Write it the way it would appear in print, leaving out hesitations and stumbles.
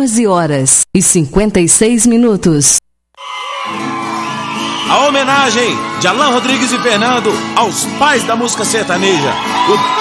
14h56. A homenagem de Alan Rodrigues e Fernando aos pais da música sertaneja.